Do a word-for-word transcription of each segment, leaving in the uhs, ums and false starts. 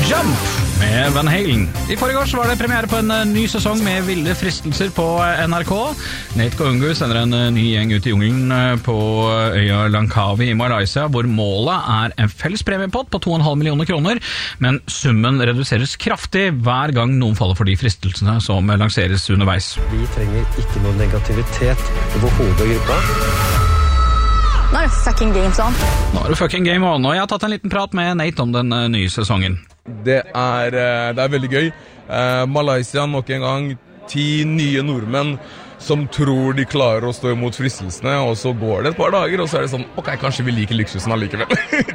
Jump med Van Halen. I forrige år var det premiere på en ny sesong med Ville fristelser på N R K. Nate Koungu sender en ny gjeng ut i jungelen på øya Langkawi i Malaysia, hvor målet er en felles premiepott på to komma fem millioner kroner, men summen reduseres kraftig hver gang noen faller for de fristelsene som lanseres underveis. Vi trenger ikke noe negativitet overhodet i gruppa. Nå er det fucking games on. Nå er det fucking game on, og jeg har tatt en liten prat med Nate om den nye sesongen. Det er, det er veldig gøy. Uh, Malaysia nok en gang, ti nye nordmenn som tror de klarer å stå imot fristelsene, og så går det et par dager, og så er det sånn, ok, kanskje vi liker luksusen allikevel.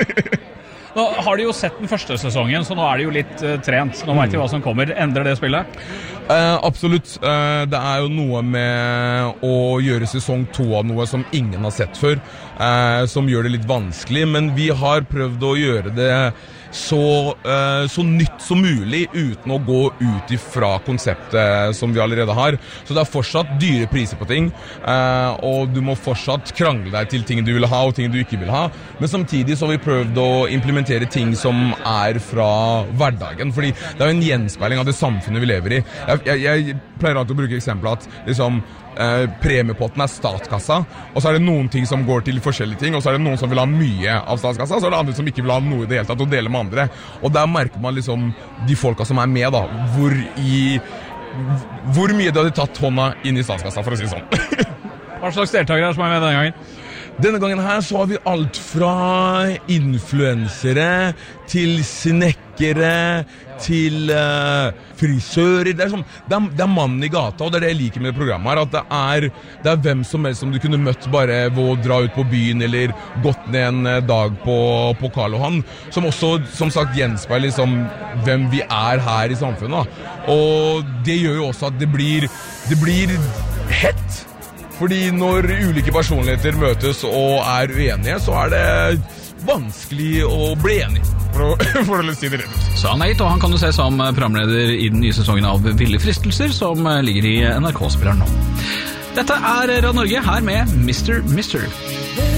Nå har de jo sett den første sesongen, så nå er de jo litt uh, trent. Nå vet de hva som kommer. Endrer det spillet? Uh, absolutt. Uh, det er jo noe med å gjøre sesong to av noe som ingen har sett før, uh, som gjør det litt vanskelig, men vi har prøvd å gjøre det så, uh, så nytt som mulig uten å gå ut ifra konseptet som vi allerede har. Så det er fortsatt dyre priser på ting, uh, og du må fortsatt krangle deg til ting du vil ha og ting du ikke vil ha, men samtidig så har vi prøvd å implementere ting som er fra hverdagen, fordi det er jo en gjenspeiling av det samfunnet vi lever i. Jeg, jeg, jeg pleier alltid å bruke eksempler at liksom Eh, premiepotten er statskassa, og så er det noen ting som går til forskjellige ting, og så er det noen som vil ha mye av statskassa, og så er det andre som ikke vil ha noe i det hele tatt og dele med andre. Og der merker man liksom de folka som er med da, hvor, i, hvor mye de hadde tatt hånda inn i statskassa, for å si det sånn. Hva slags deltakere som er med denne gangen? Denne gangen her så har vi alt fra influensere til snekkere til uh, frisører. Det er, sånn, det, er, det er mannen i gata, og det er det jeg liker med det programmet her, at det er, det er hvem som helst som du kunne møtt bare ved å dra ut på byen eller gått ned en dag på, på Karl Johan, som også som sagt gjenspeiler liksom, hvem vi er her i samfunnet. Og det gjør jo også at det blir, det blir hett. Fordi når ulike personligheter møtes og er uenige, så er det vanskelig å bli enig, for å, for å si det rett. Sa Nate, og han kan du se som programleder i den nye sesongen av Ville fristelser, som ligger i N R K-spilleren nå. Dette er Radio Norge, her med mister Mister